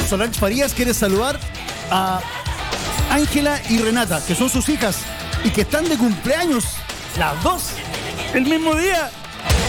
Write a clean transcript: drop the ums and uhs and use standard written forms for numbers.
Solange Farías quiere saludar a Ángela y Renata, que son sus hijas y que están de cumpleaños las dos el mismo día.